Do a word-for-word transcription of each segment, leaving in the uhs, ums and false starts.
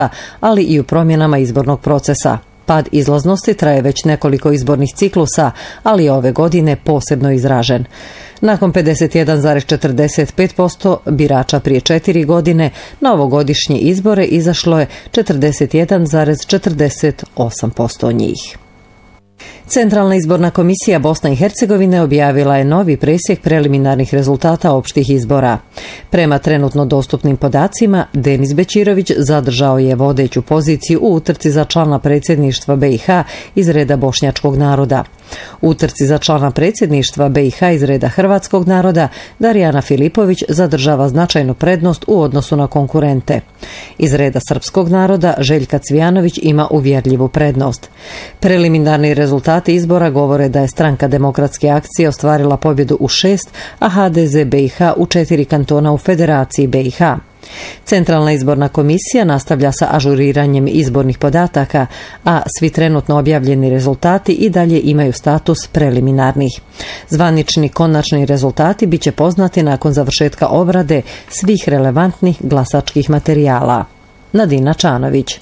ali i u promjenama izbornog procesa. Pad izlaznosti traje već nekoliko izbornih ciklusa, ali je ove godine posebno izražen. Nakon pedeset jedan zarez četrdeset pet posto birača prije četiri godine, na ovogodišnje izbore izašlo je četrdeset jedan zarez četrdeset osam posto njih. Centralna izborna komisija Bosne i Hercegovine objavila je novi presjek preliminarnih rezultata opštih izbora. Prema trenutno dostupnim podacima, Denis Bećirović zadržao je vodeću poziciju u utrci za člana predsjedništva B i H iz reda bošnjačkog naroda. U utrci za člana predsjedništva B i H iz reda hrvatskog naroda, Darijana Filipović zadržava značajnu prednost u odnosu na konkurente. Iz reda srpskog naroda, Željka Cvijanović ima uvjerljivu prednost. Preliminarni rezultati izbora govore da je Stranka demokratske akcije ostvarila pobjedu u šest, a H D Z B i H u četiri kantona u Federaciji B i H. Centralna izborna komisija nastavlja sa ažuriranjem izbornih podataka, a svi trenutno objavljeni rezultati i dalje imaju status preliminarnih. Zvanični konačni rezultati biće poznati nakon završetka obrade svih relevantnih glasačkih materijala. Nadina Čanović.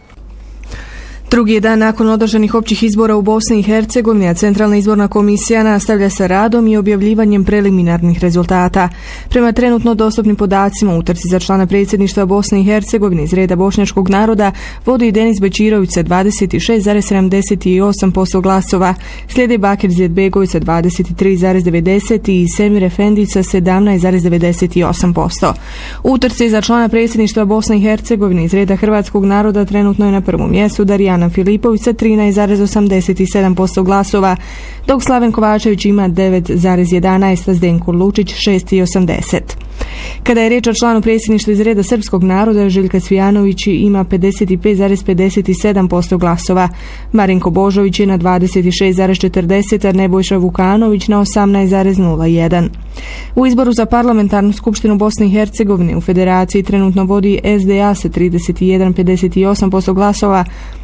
Drugi je dan nakon održanih općih izbora u Bosni i Hercegovini, a Centralna izborna komisija nastavlja sa radom i objavljivanjem preliminarnih rezultata. Prema trenutno dostupnim podacima u utrci za člana predsjedništva Bosne i Hercegovine iz reda bošnjačkog naroda vodi Denis Bećirović sa dvadeset šest zarez sedamdeset osam posto glasova, slijede Bakir Izetbegović sa dvadeset tri zarez devedeset i Semir Efendić sa sedamnaest zarez devedeset osam posto. U utrci za člana predsjedništva Bosne i Hercegovine iz reda hrvatskog naroda trenutno je na prvom mjestu Darijana Filipović sa trinaest zarez osamdeset sedam posto glasova, dok Slaven Kovačević ima devet zarez jedanaest, a Zdenko Lučić šest zarez osamdeset. Kada je riječ o članu predsjedništva iz reda srpskog naroda, Željka Cvijanović ima pedeset pet zarez pedeset sedam posto glasova, Marinko Božović je na dvadeset šest zarez četrdeset, a Nebojša Vukanović na osamnaest zarez nula jedan. U izboru za parlamentarnu skupštinu Bosne i Hercegovine u Federaciji trenutno vodi S D A sa trideset jedan zarez pedeset osam posto glasova,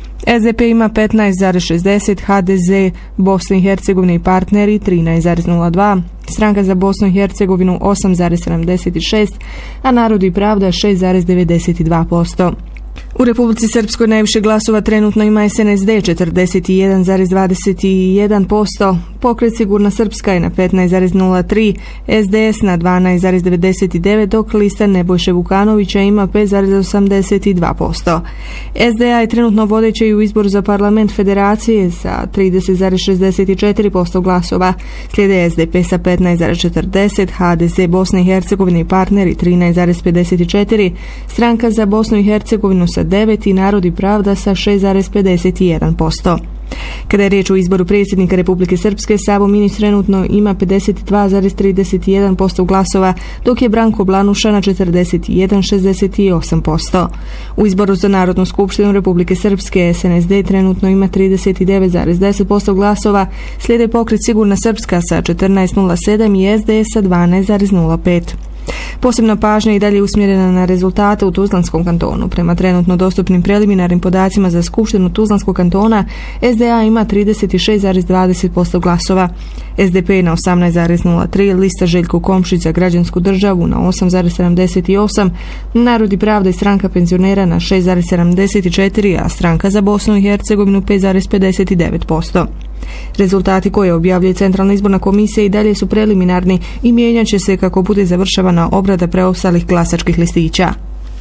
S D P ima petnaest zarez šezdeset, H D Z Bosne i Hercegovine i partneri trinaest zarez nula dva, Stranka za Bosnu i Hercegovinu osam zarez sedamdeset šest, a Narod i pravda šest zarez devedeset dva posto. U Republici Srpskoj najviše glasova trenutno ima S N S D četrdeset jedan zarez dvadeset jedan posto, Pokret Sigurna Srpska je na petnaest zarez nula tri, S D S na dvanaest zarez devedeset devet, dok lista Nebojše Vukanovića ima pet zarez osamdeset dva posto. S D A je trenutno vodeća i u izboru za parlament Federacije sa trideset zarez šezdeset četiri posto glasova, slijede S D P sa petnaest zarez četrdeset, H D Z Bosne i Hercegovine i partneri trinaest zarez pedeset četiri, Stranka za Bosnu i Hercegovinu sa devet i Narod i pravda sa šest zarez pedeset jedan posto. Kada je riječ o izboru predsjednika Republike Srpske, Savo Minić trenutno ima pedeset dva zarez trideset jedan posto glasova, dok je Branko Blanuša na četrdeset jedan zarez šezdeset osam posto. U izboru za Narodnu skupštinu Republike Srpske S N S D trenutno ima trideset devet zarez deset posto glasova, slijede Pokret Sigurna Srpska sa četrnaest zarez nula sedam i S D S sa dvanaest zarez nula pet. Posebna pažnja i dalje usmjerena na rezultate u Tuzlanskom kantonu. Prema trenutno dostupnim preliminarnim podacima za Skupštinu Tuzlanskog kantona, S D A ima trideset šest zarez dvadeset posto glasova, S D P na osamnaest zarez nula tri, lista Željko Komšić za građansku državu na osam zarez sedamdeset osam, Narod i pravda i Stranka penzionera na šest zarez sedamdeset četiri, a Stranka za Bosnu i Hercegovinu pet zarez pedeset devet posto. Rezultati koje objavljuje Centralna izborna komisija i dalje su preliminarni i mijenjat će se kako bude završavana obrada preostalih glasačkih listića.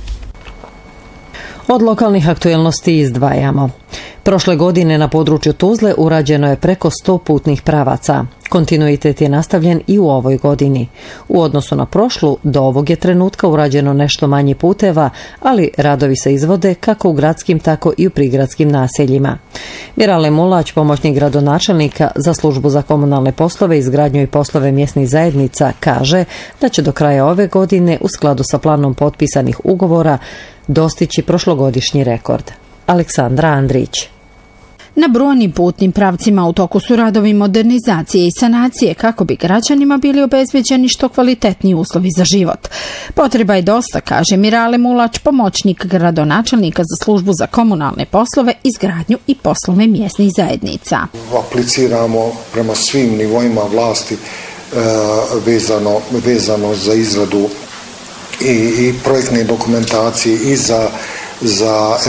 Od lokalnih aktuelnosti izdvajamo. Prošle godine na području Tuzle urađeno je preko sto putnih pravaca. Kontinuitet je nastavljen i u ovoj godini. U odnosu na prošlu, do ovog je trenutka urađeno nešto manje puteva, ali radovi se izvode kako u gradskim, tako i u prigradskim naseljima. Mirale Mulać, pomoćnik gradonačelnika za službu za komunalne poslove, izgradnju i poslove mjesnih zajednica, kaže da će do kraja ove godine, u skladu sa planom potpisanih ugovora, dostići prošlogodišnji rekord. Aleksandra Andrić. Na brojnim putnim pravcima u toku su radovi modernizacije i sanacije kako bi građanima bili obezbeđeni što kvalitetniji uslovi za život. Potreba je dosta, kaže Mirale Mulać, pomoćnik gradonačelnika za službu za komunalne poslove, izgradnju i poslove mjesnih zajednica. Apliciramo prema svim nivoima vlasti e, vezano, vezano za izradu i, i projektne dokumentacije i za za